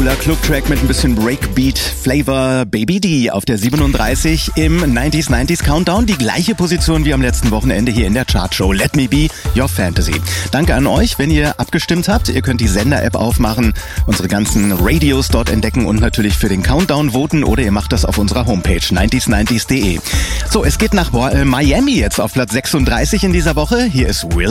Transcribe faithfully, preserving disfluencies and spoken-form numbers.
cooler Club-Track mit ein bisschen Breakbeat-Flavor. Baby D auf der siebenunddreißig im neunziger neunziger Countdown. Die gleiche Position wie am letzten Wochenende hier in der Chartshow. Let Me Be Your Fantasy. Danke an euch, wenn ihr abgestimmt habt. Ihr könnt die Sender-App aufmachen, unsere ganzen Radios dort entdecken und natürlich für den Countdown voten oder ihr macht das auf unserer Homepage neunzig neunzig punkt de. So, es geht nach Miami jetzt auf Platz sechsunddreißig in dieser Woche. Hier ist Will